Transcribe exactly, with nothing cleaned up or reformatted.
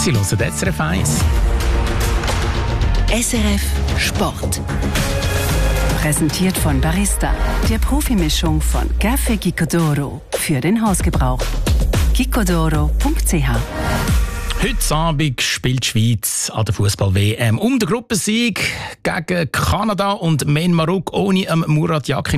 Sie hören S R F eins. S R F Sport. Präsentiert von Barista, der Profimischung von Café Gicodoro für den Hausgebrauch. gicodoro punkt c h. Heute Abend spielt die Schweiz an der Fußball-W M um den Gruppensieg gegen Kanada und Myanmar ohne Murat Yakin